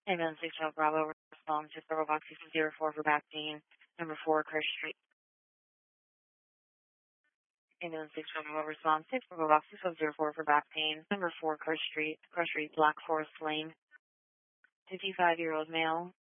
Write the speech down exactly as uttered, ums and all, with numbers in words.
Ambulance six twelve Bravo, response to Bravo Box six zero four for back pain, number four, Crush Street. Ambulance six twelve Bravo, response six Bravo Box six zero four for back pain, number four, Crush Street, Crush Street, Black Forest Lane. fifty-five-year-old male,